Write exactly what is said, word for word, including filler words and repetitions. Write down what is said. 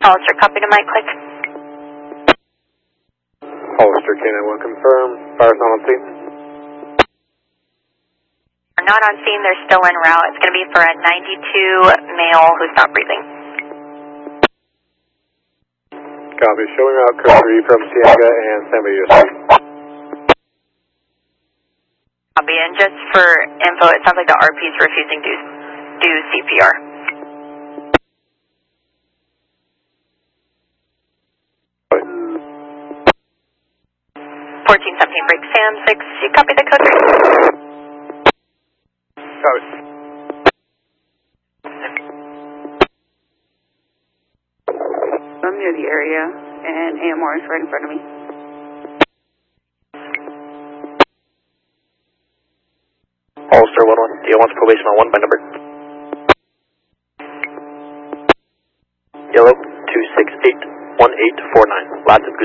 Hollister, copy to Mike, click. Hollister, K nine one confirm. Fire's not on scene. We're not on scene, they're still en route. It's going to be for a ninety-two male who's not breathing. Copy. Showing route code three from Sienga and San Diego Street. Copy, and just for info, it sounds like the R P is refusing to do C P R. fourteen seventeen break Sam six, you copy the code? Copy. I'm near the area, and A M R is right in front of me. Hollister one one, D L one's probation on one by number. Yellow two six eight one eight four nine, Latin